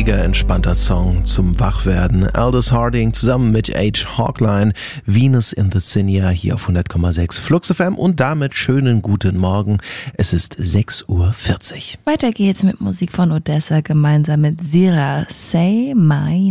mega entspannter Song zum Wachwerden. Aldous Harding zusammen mit H. Hawkline, Venus in the Cinia hier auf 100,6 Flux FM und damit schönen guten Morgen. Es ist 6:40 Uhr. Weiter geht's mit Musik von Odessa gemeinsam mit Sira, Say My